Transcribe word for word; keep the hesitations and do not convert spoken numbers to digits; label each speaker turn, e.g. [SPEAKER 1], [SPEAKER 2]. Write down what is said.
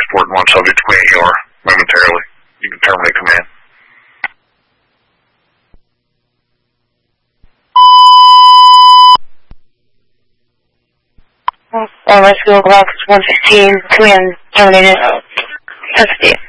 [SPEAKER 1] transport and one subject to Queen E R momentarily. You can terminate command.
[SPEAKER 2] Oh, rescue o'clock, one fifteen, command terminated. That's it.